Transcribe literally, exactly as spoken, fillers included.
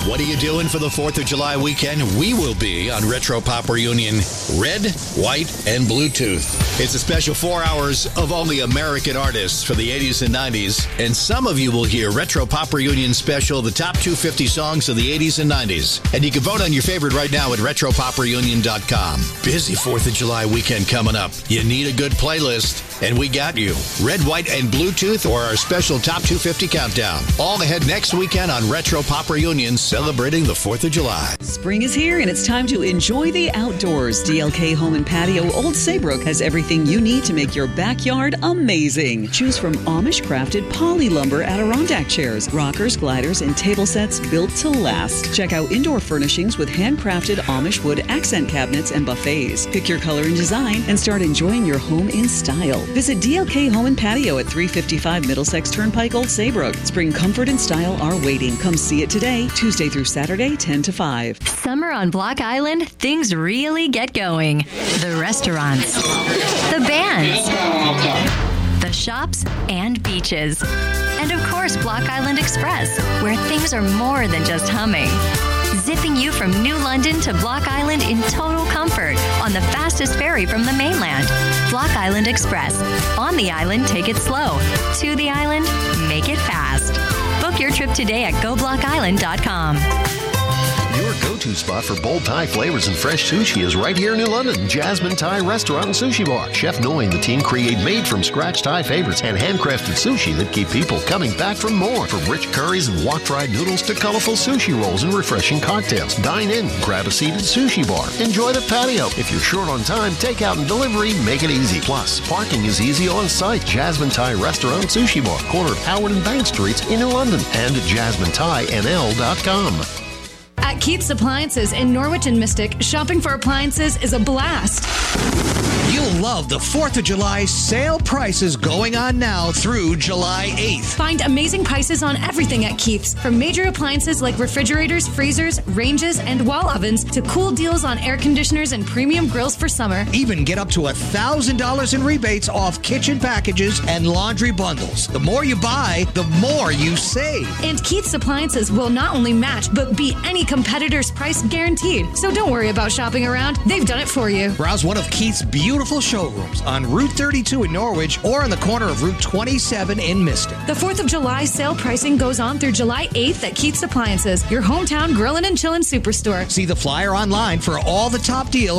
What are you doing for the fourth of July weekend? We will be on Retro Pop Reunion Red, White, and Bluetooth. It's a special four hours of only American artists for the eighties and nineties. And some of you will hear Retro Pop Reunion Special, the top two hundred fifty songs of the eighties and nineties. And you can vote on your favorite right now at retro pop reunion dot com. Busy fourth of July weekend coming up. You need a good playlist, and we got you. Red, White, and Bluetooth, or our special top two hundred fifty countdown. All ahead next weekend on Retro Pop Reunion, celebrating the fourth of July. Spring is here, and it's time to enjoy the outdoors. D L K Home and Patio Old Saybrook has everything you need to make your backyard amazing. Choose from Amish-crafted poly lumber Adirondack chairs, rockers, gliders, and table sets built to last. Check out indoor furnishings with handcrafted Amish wood accent cabinets and buffets. Pick your color and design and start enjoying your home in style. Visit D L K Home and Patio at three fifty-five Middlesex Turnpike, Old Saybrook. Spring comfort and style are waiting. Come see it today, Tuesday through Saturday, ten to five. Summer on Block Island, things really get going. The restaurants, the bands, the shops, and beaches. And of course, Block Island Express, where things are more than just humming. Zipping you from New London to Block Island in total comfort on the fastest ferry from the mainland. Block Island Express. On the island, take it slow. To the island, make it fast. Book your trip today at go block island dot com. Your go-to spot for bold Thai flavors and fresh sushi is right here in New London. Jasmine Thai Restaurant and Sushi Bar. Chef Noi and the team create made-from-scratch Thai favorites and handcrafted sushi that keep people coming back for more. From rich curries and wok-fried noodles to colorful sushi rolls and refreshing cocktails. Dine in, grab a seat at Sushi Bar. Enjoy the patio. If you're short on time, takeout and delivery make it easy. Plus, parking is easy on site. Jasmine Thai Restaurant and Sushi Bar, corner of Howard and Bank Streets in New London, and at jasmine thai n l dot com. At Keith's Appliances in Norwich and Mystic, shopping for appliances is a blast. You'll love the fourth of July sale prices going on now through July eighth. Find amazing prices on everything at Keith's, from major appliances like refrigerators, freezers, ranges, and wall ovens to cool deals on air conditioners and premium grills for summer. Even get up to one thousand dollars in rebates off kitchen packages and laundry bundles. The more you buy, the more you save. And Keith's Appliances will not only match, but beat any competitor's price guaranteed. So don't worry about shopping around. They've done it for you. Browse one of Keith's beautiful showrooms on Route thirty-two in Norwich or on the corner of Route twenty-seven in Mystic. The fourth of July sale pricing goes on through July eighth at Keith's Appliances, your hometown grillin' and chillin' superstore. See the flyer online for all the top deals